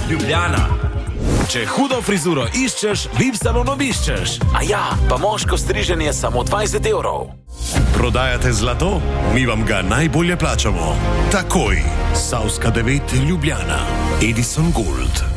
Ljubljana. Če hudo frizuro iščeš, VIP salon obiščeš. A ja, pa moško striženje samo 20 €. Prodajate zlato? Mi vam ga najbolje plačamo. Takoj. Savska 9 Ljubljana. Edison Gold.